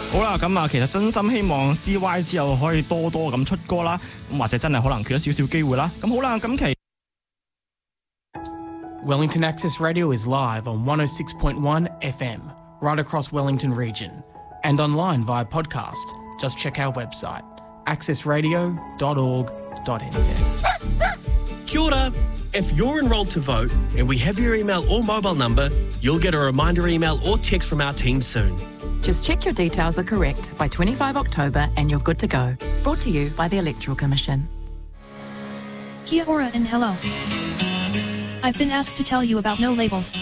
好啦，咁啊，其實真心希望 CY 之後可以多多咁出歌啦，咁或者真係可能缺咗少少機會啦。咁好啦，咁其 Wellington Access Radio is live on 106.1 FM, right across Wellington region, and online via podcast. Just check our website, accessradio.org.nz. Kia ora. If you're enrolled to vote and we have your email or mobile number, you'll get a reminder email or text from our team soon. Just check your details are correct by 25 October and you're good to go. Brought to you by the Electoral Commission. Kia ora and hello. I've been asked to tell you about no labels.